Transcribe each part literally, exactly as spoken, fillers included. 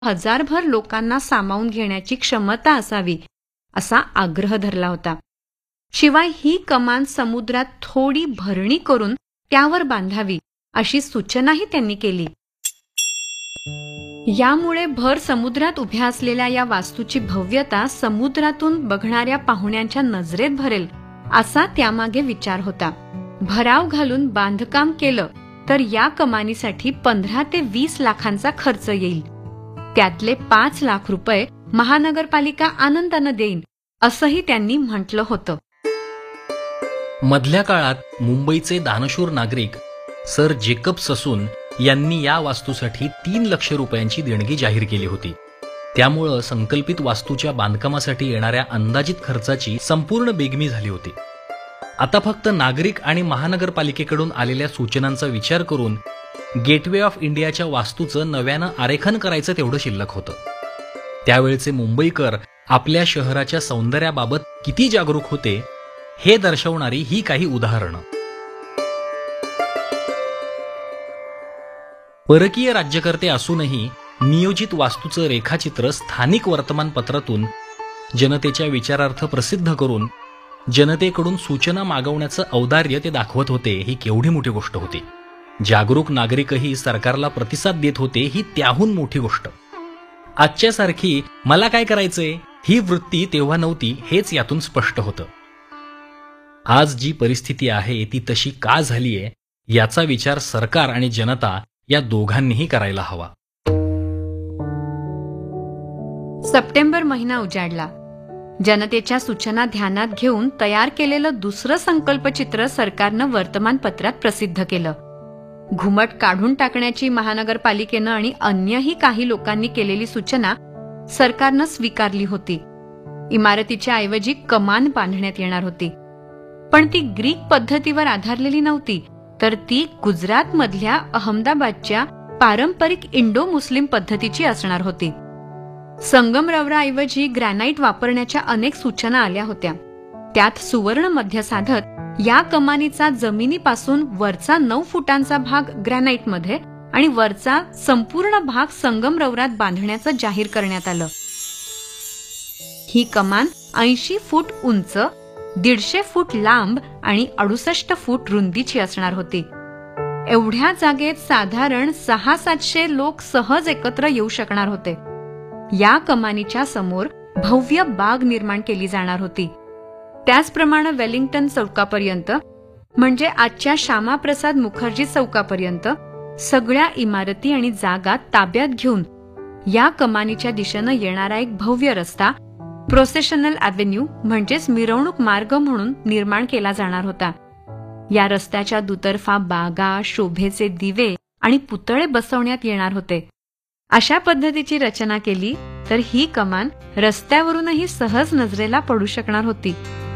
हजारभर लोकांना सामावून घेण्याची क्षमता असावी असा आग्रह धरला होता. शिवाय ही कमान समुद्रात थोडी भरणी करून त्यावर बांधावी अशी सूचनाही त्यांनी केली. यामुळे भर समुद्रात उभ्या असलेल्या या वास्तूची भव्यता समुद्रातून बघणाऱ्या पाहुण्यांच्या नजरेत भरेल असा त्यामागे विचार होता. भराव घालून बांधकाम केलं तर या कमानीसाठी पंधरा ते वीस लाखांचा खर्च येईल. त्यातले पाच लाख रुपये महानगरपालिका आनंदानं देईन असंही त्यांनी म्हटलं होतं. मधल्या काळात मुंबईचे दानशूर नागरिक सर जेकब ससून यांनी या वास्तूसाठी तीन लक्ष रुपयांची देणगी जाहीर केली होती. त्यामुळं संकल्पित वास्तूच्या बांधकामासाठी येणाऱ्या अंदाजित खर्चाची संपूर्ण बेगमी झाली होती. आता फक्त नागरिक आणि महानगरपालिकेकडून आलेल्या सूचनांचा विचार करून गेटवे ऑफ इंडियाच्या वास्तूचं नव्यानं आरेखन करायचं तेवढं शिल्लक होतं. त्यावेळचे मुंबईकर आपल्या शहराच्या सौंदर्याबाबत किती जागरूक होते हे दर्शवणारी ही काही उदाहरणं. परकीय राज्यकर्ते असूनही नियोजित वास्तूचं रेखाचित्र स्थानिक वर्तमानपत्रातून जनतेच्या विचारार्थ प्रसिद्ध करून जनतेकडून सूचना मागवण्याचं औदार्य ते दाखवत होते ही केवढी मोठी गोष्ट होती. जागरूक नागरिकही सरकारला प्रतिसाद देत होते ही त्याहून मोठी गोष्ट. आजच्यासारखी मला काय करायचंय ही वृत्ती तेव्हा नव्हती हेच यातून स्पष्ट होतं. आज जी परिस्थिती आहे ती तशी का झालीय याचा विचार सरकार आणि जनता या दोघांनीही करायला हवा. सप्टेंबर महिना उजाडला. जनतेच्या सूचना ध्यानात घेऊन तयार केलेलं दुसरं संकल्पचित्र सरकारनं वर्तमानपत्रात प्रसिद्ध केलं. घुमट काढून टाकण्याची महानगरपालिकेनं आणि अन्यही काही लोकांनी केलेली सूचना सरकारनं स्वीकारली होती. इमारतीच्या ऐवजी कमान बांधण्यात येणार होती. पण ती ग्रीक पद्धतीवर आधारलेली नव्हती, तर ती गुजरात मधल्या अहमदाबादच्या पारंपरिक इंडो मुस्लिम पद्धतीची असणार होती. संगमरवराऐवजी ग्रॅनाइट वापरण्याच्या अनेक सूचना आल्या होत्या. त्यात सुवर्ण मध्य साधत या कमानीचा जमिनीपासून वरचा नऊ फुटांचा भाग ग्रॅनाइटमध्ये आणि वरचा संपूर्ण भाग संगमरवरात बांधण्याचं जाहीर करण्यात आलं. ही कमान ऐंशी फूट उंच, दीडशे फूट लांब आणि अडुसष्ट फूट रुंदीची असणार होती. एवढ्या जागेत साधारण सहा सातशे लोक सहज एकत्र येऊ शकणार होते. या कमानीच्या समोर भव्य बाग निर्माण केली जाणार होती. त्याचप्रमाणे वेलिंग्टन चौकापर्यंत म्हणजे आजच्या श्यामाप्रसाद मुखर्जी चौकापर्यंत सगळ्या इमारती आणि जागा ताब्यात घेऊन या कमानीच्या दिशेनं येणारा एक भव्य रस्ता प्रोसेशनल अव्हेन्यू म्हणजेच मिरवणूक मार्ग म्हणून निर्माण केला जाणार होता. या रस्त्याच्या दुतर्फा बागा, शोभेचे दिवे आणि पुतळे बसवण्यात येणार होते. अशा पद्धतीची रचना केली तर ही कमान रस्त्यावरूनही सहज नजरेला पडू शकणार होती.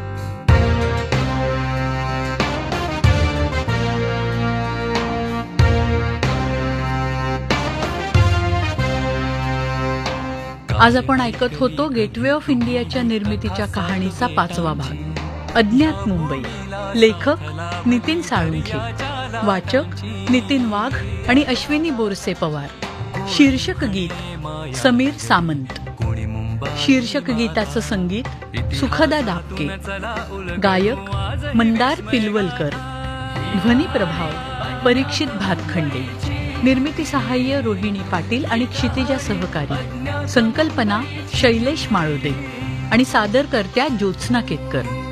आज आपण ऐकत होतो गेटवे ऑफ इंडियाच्या निर्मितीच्या कहाणीचा पाचवा भाग, अज्ञात मुंबई. लेखक नितीन साळुंखे, वाचक नितीन वाघ आणि अश्विनी बोरसे पवार. शीर्षक गीत समीर सामंत. शीर्षक गीताचं संगीत सुखदा दापके. गायक मंदार पिलवलकर. ध्वनी प्रभाव परीक्षित भातखंडे. निर्मिती सहाय्य रोहिणी पाटील आणि क्षितिजा सहकारी. संकल्पना शैलेश माळोदे आणि सादरकर्त्या ज्योत्स्ना केतकर.